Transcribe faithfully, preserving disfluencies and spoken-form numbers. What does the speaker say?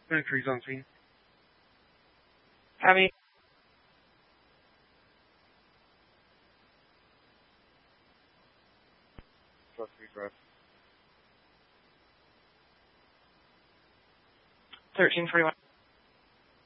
Entries on scene. Copy. Plus three drive. thirteen forty-one.